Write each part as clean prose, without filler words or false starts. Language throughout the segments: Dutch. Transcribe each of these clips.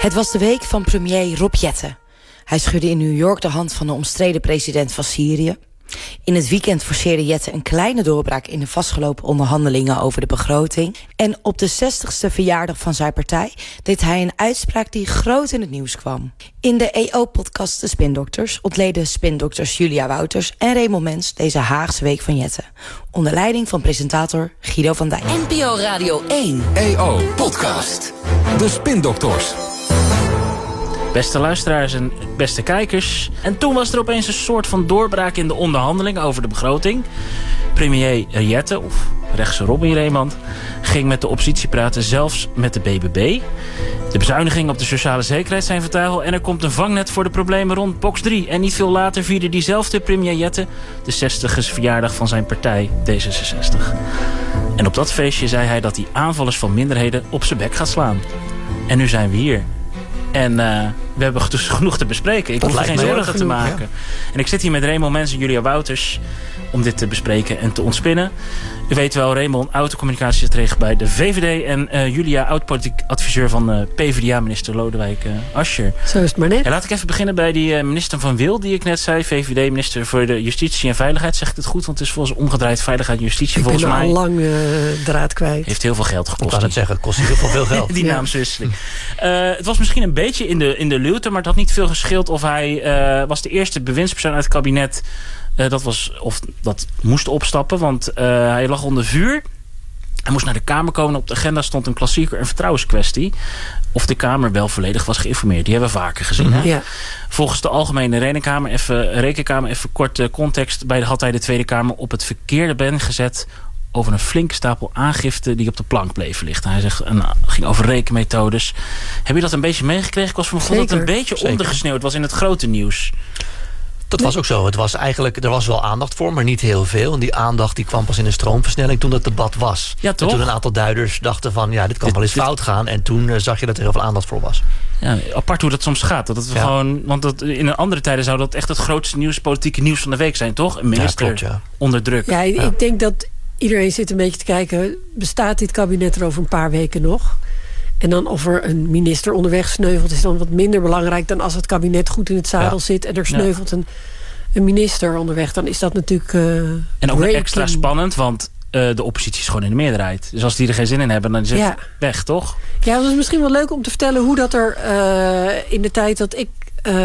Het was de week van premier Rob Jetten. Hij schudde in New York de hand van de omstreden president van Syrië. In het weekend forceerde Jetten een kleine doorbraak in de vastgelopen onderhandelingen over de begroting. En op de 60ste verjaardag van zijn partij deed hij een uitspraak die groot in het nieuws kwam. In de EO-podcast De Spindokters ontleden spindokters Julia Wouters en Raymond Mens deze Haagse week van Jetten. Onder leiding van presentator Guido van Dijk. NPO Radio 1. EO-podcast. De Spindokters. Beste luisteraars en beste kijkers. En toen was er opeens een soort van doorbraak in de onderhandeling over de begroting. Premier Jetten, of rechtse Robin Reemand, ging met de oppositie praten, zelfs met de BBB. De bezuinigingen op de sociale zekerheid zijn vertuigel en er komt een vangnet voor de problemen rond box 3. En niet veel later vierde diezelfde premier Jetten de 60ste verjaardag van zijn partij D66. En op dat feestje zei hij dat hij aanvallers van minderheden op zijn bek gaat slaan. En nu zijn we hier. En we hebben dus genoeg te bespreken. Ik hoef er geen zorgen te maken. Ja. En ik zit hier met Raymond Mens en Julia Wouters om dit te bespreken en te ontspinnen. U weet wel, Raymond, oud-communicatiestratege bij de VVD... en Julia, oud-politiek adviseur van PvdA-minister Lodewijk Asscher. Zo is het maar net. Ja, laat ik even beginnen bij die minister van Wil, die ik net zei. VVD-minister voor de Justitie en Veiligheid. Zeg ik het goed? Want het is volgens omgedraaid Veiligheid en Justitie. Ik volgens ben mij al lang draad kwijt. Heeft heel veel geld gekost. Ik kan het zeggen, het kost heel veel geld. Die naamswisseling. Het was misschien een beetje in de luwte, maar het had niet veel gescheeld of hij was de eerste bewindspersoon uit het kabinet dat moest opstappen, want hij lag onder vuur. Hij moest naar de Kamer komen. Op de agenda stond een klassieker, een vertrouwenskwestie. Of de Kamer wel volledig was geïnformeerd. Die hebben we vaker gezien. Hè? Ja. Volgens de Algemene Rekenkamer, even kort context, had hij de Tweede Kamer op het verkeerde been gezet over een flinke stapel aangifte die op de plank bleven liggen. Hij zegt, het ging over rekenmethodes. Heb je dat een beetje meegekregen? Ik vond het een beetje ondergesneeuwd. Het was in het grote nieuws. Dat was ook zo. Het was eigenlijk, er was wel aandacht voor, maar niet heel veel. En die aandacht die kwam pas in een stroomversnelling toen het debat was. Ja, toch? En toen een aantal duiders dachten van, ja, dit kan wel eens fout gaan. En toen zag je dat er heel veel aandacht voor was. Ja, apart hoe dat soms gaat. Want in andere tijden zou dat echt het grootste nieuws, politieke nieuws van de week zijn, toch? Een minister onder druk. Ja, ik denk dat iedereen zit een beetje te kijken, bestaat dit kabinet er over een paar weken nog? En dan of er een minister onderweg sneuvelt is dan wat minder belangrijk dan als het kabinet goed in het zadel zit en er sneuvelt een minister onderweg. Dan is dat natuurlijk en ook extra spannend, want de oppositie is gewoon in de meerderheid. Dus als die er geen zin in hebben, dan is het weg, toch? Ja, dat is misschien wel leuk om te vertellen hoe dat er in de tijd dat ik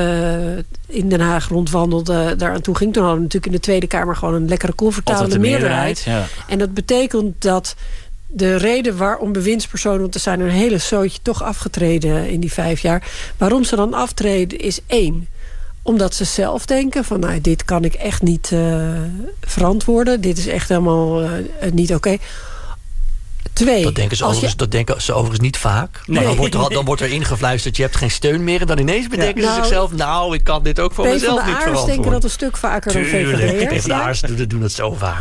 in Den Haag rondwandelde daaraan toe ging. Toen hadden we natuurlijk in de Tweede Kamer gewoon een lekkere comfortabele meerderheid. Ja. En dat betekent dat de reden waarom bewindspersonen, want er zijn er een hele zootje toch afgetreden in die 5 jaar. Waarom ze dan aftreden is 1. Omdat ze zelf denken van, nou, dit kan ik echt niet verantwoorden. Dit is echt helemaal niet oké. 2. Dat denken ze overigens niet vaak. Nee. Maar dan wordt er ingefluisterd, je hebt geen steun meer. En dan ineens bedenken ze zichzelf, ik kan dit ook voor mezelf niet verantwoorden. denken dat een stuk vaker dan VVD'ers. PvdA'ers doen het zo vaak.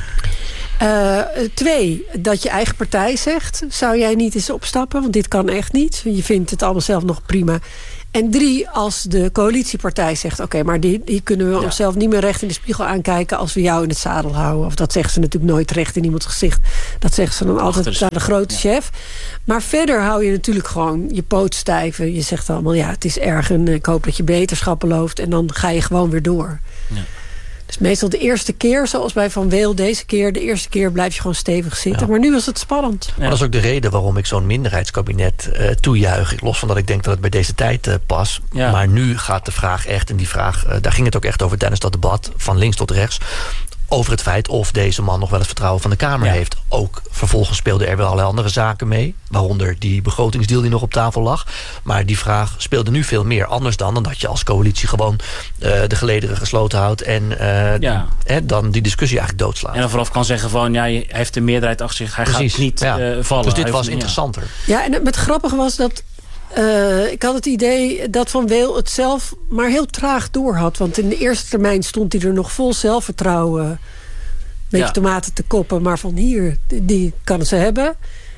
2, dat je eigen partij zegt, zou jij niet eens opstappen? Want dit kan echt niet. Je vindt het allemaal zelf nog prima. En 3, als de coalitiepartij zegt, oké, maar die kunnen we onszelf niet meer recht in de spiegel aankijken als we jou in het zadel houden. Of dat zeggen ze natuurlijk nooit recht in iemands gezicht. Dat zeggen ze dan altijd aan de grote chef. Maar verder hou je natuurlijk gewoon je poot stijven. Je zegt allemaal, het is erg en ik hoop dat je beterschappen belooft. En dan ga je gewoon weer door. Ja. Dus meestal de eerste keer, zoals bij Van Weel de eerste keer blijf je gewoon stevig zitten. Ja. Maar nu was het spannend. Maar dat is ook de reden waarom ik zo'n minderheidskabinet toejuich. Los van dat ik denk dat het bij deze tijd past. Ja. Maar nu gaat de vraag echt, en die vraag, daar ging het ook echt over tijdens dat debat, van links tot rechts, over het feit of deze man nog wel het vertrouwen van de Kamer heeft. Ook vervolgens speelden er wel allerlei andere zaken mee. Waaronder die begrotingsdeal die nog op tafel lag. Maar die vraag speelde nu veel meer. Anders dan dat je als coalitie gewoon de gelederen gesloten houdt. En dan die discussie eigenlijk doodslaat. En dan vooraf kan zeggen van, hij heeft de meerderheid achter zich. Hij gaat niet vallen. Dus dit was interessanter. Ja, en het grappige was dat ik had het idee dat Van Weel het zelf maar heel traag door had. Want in de eerste termijn stond hij er nog vol zelfvertrouwen. Beetje tomaten te koppen, maar van hier, die kan ze hebben.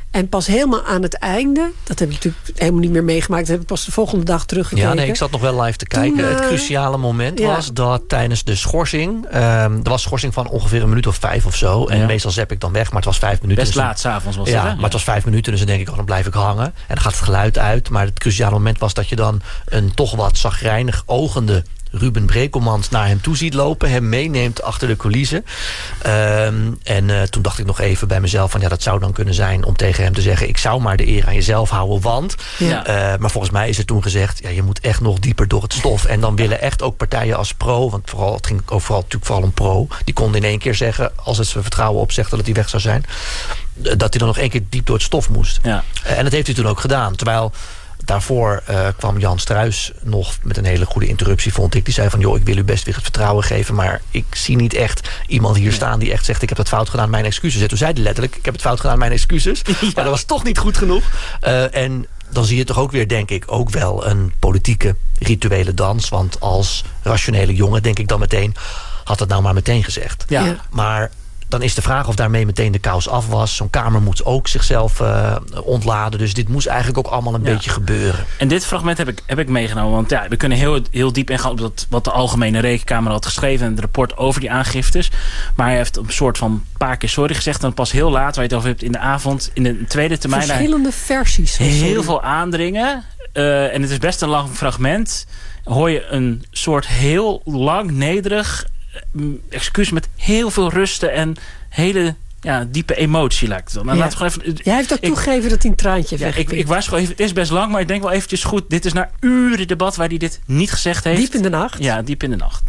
En pas helemaal aan het einde, dat heb ik natuurlijk helemaal niet meer meegemaakt. Dat heb ik pas de volgende dag teruggekeken. Ja, nee, ik zat nog wel live te kijken. Het cruciale moment was dat tijdens de schorsing... er was schorsing van ongeveer 1 minuut of 5 of zo. En meestal zap ik dan weg, maar het was 5 minuten. Best laat 's avonds was het, hè? Maar het was 5 minuten, dus dan denk ik, dan blijf ik hangen. En dan gaat het geluid uit. Maar het cruciale moment was dat je dan een toch wat chagrijnig ogende Ruben Brekelmans naar hem toe ziet lopen. Hem meeneemt achter de coulissen. Toen dacht ik nog even bij mezelf van dat zou dan kunnen zijn om tegen hem te zeggen, ik zou maar de eer aan jezelf houden, want... maar volgens mij is er toen gezegd, je moet echt nog dieper door het stof. En dan willen echt ook partijen als Pro, want het ging natuurlijk vooral om Pro, die konden in 1 keer zeggen, als het zijn vertrouwen opzegde dat hij weg zou zijn, dat hij dan nog 1 keer diep door het stof moest. Ja. En dat heeft hij toen ook gedaan. Terwijl daarvoor kwam Jan Struijs nog met een hele goede interruptie, vond ik. Die zei van, ik wil u best weer het vertrouwen geven, maar ik zie niet echt iemand hier staan die echt zegt, ik heb het fout gedaan, mijn excuses. En toen zei hij letterlijk, ik heb het fout gedaan, mijn excuses. Ja. Maar dat was toch niet goed genoeg. En dan zie je toch ook weer, denk ik, ook wel een politieke rituele dans. Want als rationele jongen denk ik dan meteen, had het nou maar meteen gezegd. Ja. Maar dan is de vraag of daarmee meteen de kous af was. Zo'n Kamer moet ook zichzelf ontladen. Dus dit moest eigenlijk ook allemaal een beetje gebeuren. En dit fragment heb ik meegenomen. Want we kunnen heel diep ingaan op wat de Algemene Rekenkamer had geschreven. En het rapport over die aangiftes. Maar hij heeft een soort van paar keer sorry gezegd. En pas heel laat, waar je het over hebt in de avond. In de tweede termijn. Verschillende versies. Heel veel aandringen. En het is best een lang fragment. Hoor je een soort heel lang nederig excuus met heel veel rusten en hele diepe emotie, lijkt het dan. Laat gewoon even, jij heeft ook toegegeven dat hij een traantje wegpinkt. Ik waarschuw even, het is best lang, maar ik denk wel eventjes goed. Dit is na uren debat waar hij dit niet gezegd heeft. Diep in de nacht? Ja, diep in de nacht.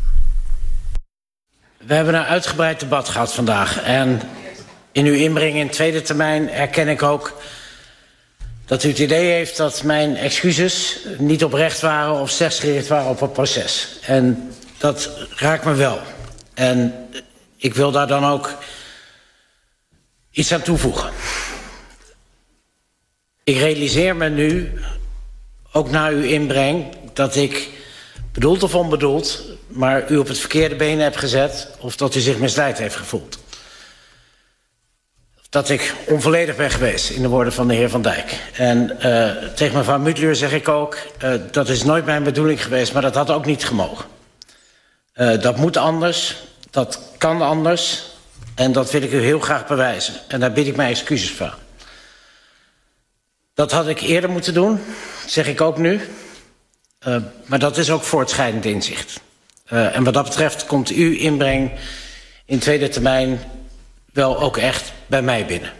We hebben een uitgebreid debat gehad vandaag. En in uw inbreng in tweede termijn herken ik ook dat u het idee heeft dat mijn excuses niet oprecht waren of slechts gericht waren op het proces. En dat raakt me wel. En ik wil daar dan ook iets aan toevoegen. Ik realiseer me nu, ook na uw inbreng, dat ik bedoeld of onbedoeld, maar u op het verkeerde been heb gezet, of dat u zich misleid heeft gevoeld. Dat ik onvolledig ben geweest, in de woorden van de heer Van Dijk. En tegen mevrouw Mutlur zeg ik ook, dat is nooit mijn bedoeling geweest, maar dat had ook niet gemogen. Dat moet anders, dat kan anders en dat wil ik u heel graag bewijzen. En daar bied ik mijn excuses voor. Dat had ik eerder moeten doen, zeg ik ook nu. Maar dat is ook voortschrijdend inzicht. En wat dat betreft komt uw inbreng in tweede termijn wel ook echt bij mij binnen.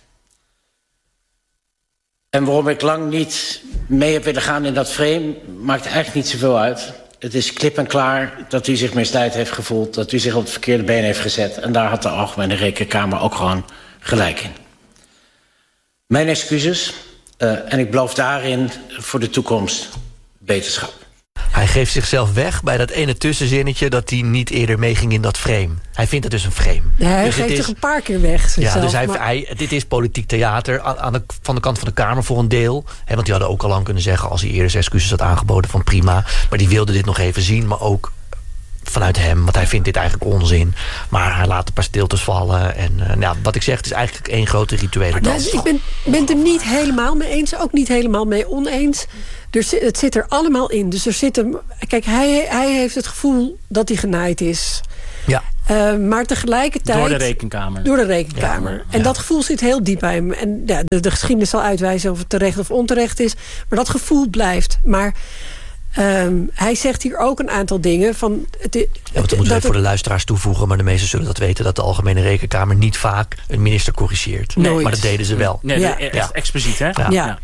En waarom ik lang niet mee heb willen gaan in dat frame, maakt eigenlijk niet zoveel uit. Het is klip en klaar dat u zich misleid heeft gevoeld, dat u zich op het verkeerde been heeft gezet. En daar had de Algemene Rekenkamer ook gewoon gelijk in. Mijn excuses en ik beloof daarin voor de toekomst beterschap. Hij geeft zichzelf weg bij dat ene tussenzinnetje dat hij niet eerder meeging in dat frame. Hij vindt het dus een frame. Nee, hij geeft zich een paar keer weg. Zichzelf, dus dit is politiek theater van de kant van de Kamer voor een deel. Want die hadden ook al lang kunnen zeggen, als hij eerder zijn excuses had aangeboden, van prima. Maar die wilde dit nog even zien, maar ook vanuit hem, want hij vindt dit eigenlijk onzin. Maar hij laat een paar stiltes vallen. En wat ik zeg, het is eigenlijk één grote rituele dans. Ik ben het er niet helemaal mee eens, ook niet helemaal mee oneens. Het zit er allemaal in. Dus er zit hem. Kijk, hij heeft het gevoel dat hij genaaid is. Ja. Maar tegelijkertijd door de Rekenkamer. Door de Rekenkamer. Ja. En dat gevoel zit heel diep bij hem. En de geschiedenis zal uitwijzen of het terecht of onterecht is. Maar dat gevoel blijft. Maar hij zegt hier ook een aantal dingen van. Dat moeten we voor de luisteraars toevoegen, maar de meesten zullen dat weten, dat de Algemene Rekenkamer niet vaak een minister corrigeert. Nooit. Maar dat deden ze wel. Nee, echt expliciet, hè? Ja.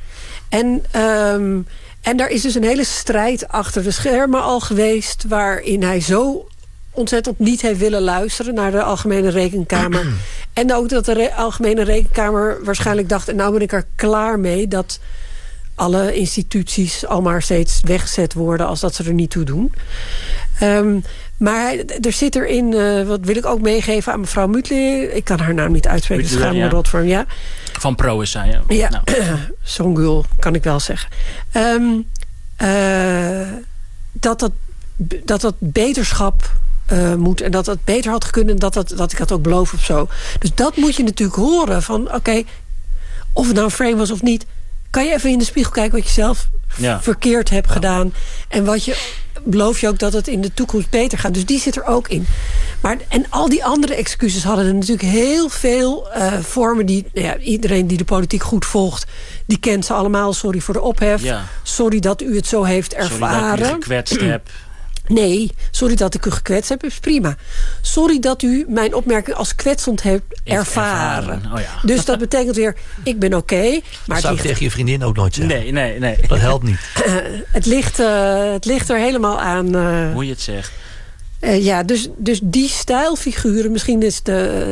En daar is dus een hele strijd achter de schermen al geweest, waarin hij zo ontzettend niet heeft willen luisteren naar de Algemene Rekenkamer. En ook dat de Algemene Rekenkamer waarschijnlijk dacht, en nou ben ik er klaar mee dat alle instituties al maar steeds weggezet worden als dat ze er niet toe doen. Maar er zit erin, wat wil ik ook meegeven aan mevrouw Mutlur. Ik kan haar naam niet uitspreken, dus gaan we rot voor hem. Ja. Van Pro is zij. Ja, nou. Zo'n gul kan ik wel zeggen. Dat beterschap moet en dat het beter had gekund en dat ik had ook beloofd of zo. Dus dat moet je natuurlijk horen van oké, of het nou een frame was of niet, kan je even in de spiegel kijken wat je zelf verkeerd hebt gedaan. En beloof je ook dat het in de toekomst beter gaat. Dus die zit er ook in. En al die andere excuses hadden er natuurlijk heel veel vormen die... iedereen die de politiek goed volgt, die kent ze allemaal. Sorry voor de ophef. Ja. Sorry dat u het zo heeft ervaren. Sorry dat ik u gekwetst heb. Nee, sorry dat ik u gekwetst heb, is prima. Sorry dat u mijn opmerking als kwetsend hebt ervaren. Oh ja. Dus dat betekent weer, ik ben oké. Dat zou ik tegen je vriendin ook nooit zeggen. Nee. Dat helpt niet. Het ligt er helemaal aan... hoe je het zegt. Dus die stijlfiguren, misschien is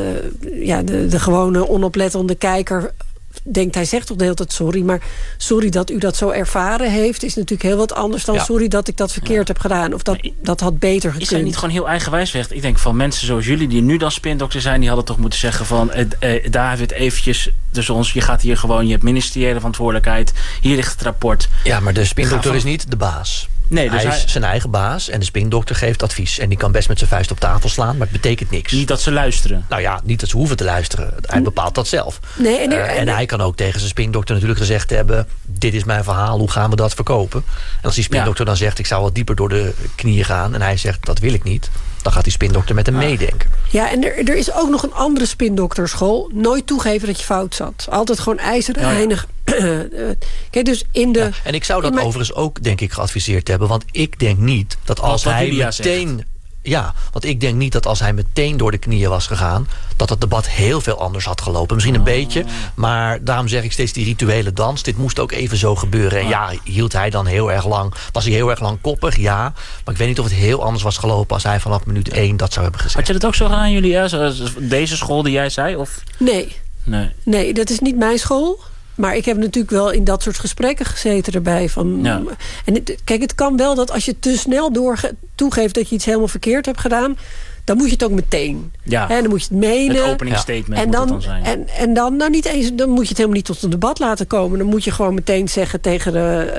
de gewone onoplettende kijker... denkt, hij zegt toch de hele tijd sorry, maar sorry dat u dat zo ervaren heeft, is natuurlijk heel wat anders dan sorry dat ik dat verkeerd heb gedaan. Of dat had beter gekund. Is hij niet gewoon heel eigenwijs weg? Ik denk van mensen zoals jullie, die nu dan spindokter zijn, die hadden toch moeten zeggen van, daar het eventjes tussen ons, je gaat hier gewoon, je hebt ministeriële verantwoordelijkheid, hier ligt het rapport. Ja, maar de spindokter is niet de baas. Nee, dus hij is zijn eigen baas en de spindokter geeft advies. En die kan best met zijn vuist op tafel slaan, maar het betekent niks. Niet dat ze luisteren. Nou ja, niet dat ze hoeven te luisteren. Hij bepaalt dat zelf. Nee, en hij kan ook tegen zijn spindokter natuurlijk gezegd hebben, dit is mijn verhaal, hoe gaan we dat verkopen? En als die spindokter dan zegt, ik zou wat dieper door de knieën gaan, en hij zegt, dat wil ik niet, dan gaat die spindokter met hem meedenken. Ja, en er is ook nog een andere spindokterschool. Nooit toegeven dat je fout zat. Altijd gewoon ijzeren heinig. Kijk, dus in de... En ik zou dat overigens ook, denk ik, geadviseerd hebben. Want ik denk niet dat als hij meteen... Ja, want ik denk niet dat als hij meteen door de knieën was gegaan, dat het debat heel veel anders had gelopen. Misschien een beetje, maar daarom zeg ik steeds die rituele dans. Dit moest ook even zo gebeuren. En ja, hield hij dan heel erg lang, was hij heel erg lang koppig? Ja, maar ik weet niet of het heel anders was gelopen als hij vanaf minuut 1 dat zou hebben gezegd. Had je dat ook zo gedaan, jullie? Deze school die jij zei? Of? Nee, dat is niet mijn school. Maar ik heb natuurlijk wel in dat soort gesprekken gezeten erbij. En kijk, het kan wel dat als je te snel toegeeft dat je iets helemaal verkeerd hebt gedaan, dan moet je het ook meteen. Ja. En dan moet je het menen. Het openingsstatement moet het dan zijn. En dan, nou niet eens, dan moet je het helemaal niet tot een debat laten komen. Dan moet je gewoon meteen zeggen tegen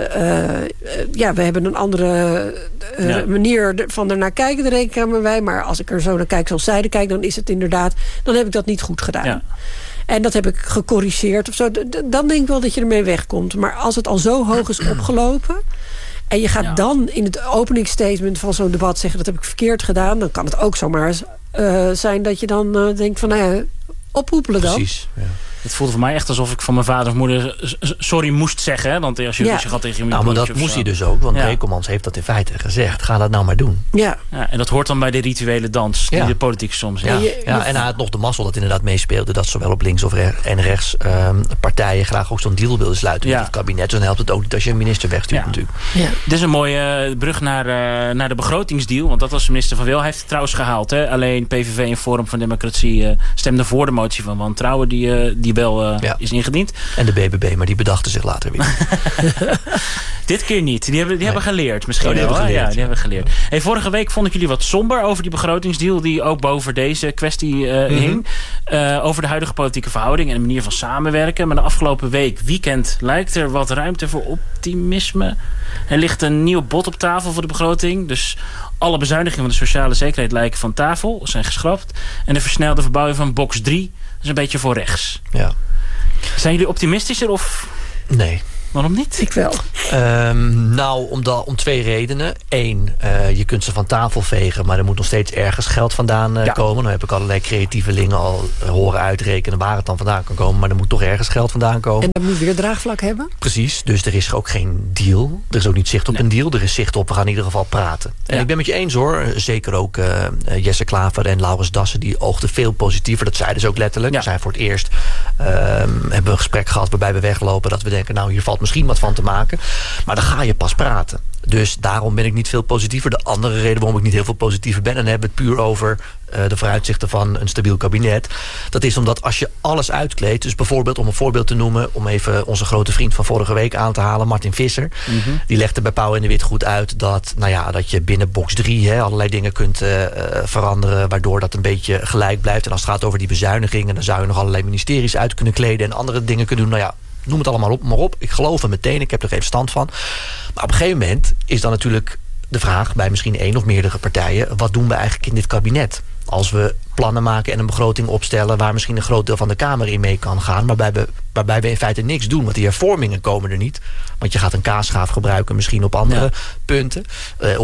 we hebben een andere manier van ernaar kijken, de rekenkamer wij. Maar als ik er zo naar kijk zoals zij er kijkt, dan is het inderdaad, dan heb ik dat niet goed gedaan. Ja. En dat heb ik gecorrigeerd of zo. Dan denk ik wel dat je ermee wegkomt. Maar als het al zo hoog is opgelopen, en je gaat dan in het openingsstatement van zo'n debat zeggen, dat heb ik verkeerd gedaan, dan kan het ook zomaar zijn dat je dan denkt van, ophoepelen dan. Precies, ja. Het voelde voor mij echt alsof ik van mijn vader of moeder sorry moest zeggen. Hè? Want als je gaat tegen je maar dat moest hij dus ook. Want Brekelmans heeft dat in feite gezegd. Ga dat nou maar doen. Ja, en dat hoort dan bij de rituele dans die de politiek soms heeft. En hij had nog de mazzel dat inderdaad meespeelde, dat zowel op links en rechts partijen graag ook zo'n deal wilden sluiten met het kabinet. Dus dan helpt het ook niet als je een minister wegstuurt natuurlijk. Ja. Dit is een mooie brug naar de begrotingsdeal. Want dat was de minister van Wil. Hij heeft het trouwens gehaald. Hè? Alleen PVV en Forum van Democratie stemden voor de motie van wantrouwen die wel is ingediend. En de BBB, maar die bedachten zich later weer. Dit keer niet. Die hebben geleerd misschien wel. Die hebben geleerd. Hey, vorige week vond ik jullie wat somber over die begrotingsdeal die ook boven deze kwestie hing. Over de huidige politieke verhouding en de manier van samenwerken. Maar de afgelopen weekend lijkt er wat ruimte voor optimisme. Er ligt een nieuw bod op tafel voor de begroting. Dus alle bezuinigingen van de sociale zekerheid lijken van tafel, zijn geschrapt. En de versnelde verbouwing van box 3 is een beetje voor rechts. Ja. Zijn jullie optimistischer of? Nee. Waarom niet? Ik wel. Om 2 redenen. 1, je kunt ze van tafel vegen, maar er moet nog steeds ergens geld vandaan komen. Dan heb ik allerlei creatievelingen al horen uitrekenen waar het dan vandaan kan komen. Maar er moet toch ergens geld vandaan komen. En dan moet je weer draagvlak hebben? Precies, dus er is ook geen deal. Er is ook niet zicht op een deal. Er is zicht op, we gaan in ieder geval praten. En ik ben met je eens hoor. Zeker ook Jesse Klaver en Laurens Dassen, die oogden veel positiever. Dat zeiden ze ook letterlijk. We zijn voor het eerst hebben we een gesprek gehad waarbij we weglopen dat we denken, nou hier valt misschien wat van te maken. Maar dan ga je pas praten. Dus daarom ben ik niet veel positiever. De andere reden waarom ik niet heel veel positiever ben, en dan hebben we het puur over de vooruitzichten van een stabiel kabinet. Dat is omdat als je alles uitkleedt, dus bijvoorbeeld om een voorbeeld te noemen, om even onze grote vriend van vorige week aan te halen, Martin Visser. Die legde bij Pauw en de Wit goed uit dat, dat je binnen box 3 allerlei dingen kunt veranderen, waardoor dat een beetje gelijk blijft. En als het gaat over die bezuinigingen, dan zou je nog allerlei ministeries uit kunnen kleden en andere dingen kunnen doen. Noem het allemaal maar op. Ik geloof er meteen, ik heb er geen verstand van. Maar op een gegeven moment is dan natuurlijk de vraag bij misschien 1 of meerdere partijen: wat doen we eigenlijk in dit kabinet? Als we plannen maken en een begroting opstellen waar misschien een groot deel van de Kamer in mee kan gaan, waarbij we in feite niks doen, want die hervormingen komen er niet. Want je gaat een kaasschaaf gebruiken misschien op andere punten.